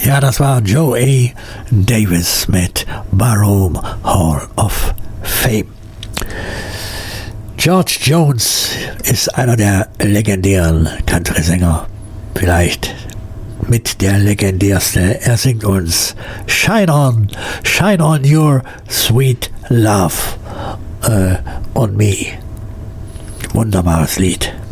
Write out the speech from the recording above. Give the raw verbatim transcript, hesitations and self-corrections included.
Ja, das war Joe A. Davis mit Barroom Hall of Fame. George Jones ist einer der legendären Country-Sänger, vielleicht mit der legendärste. Er singt uns Shine On, Shine On Your Sweet Love uh, on Me. Wunderbares Lied.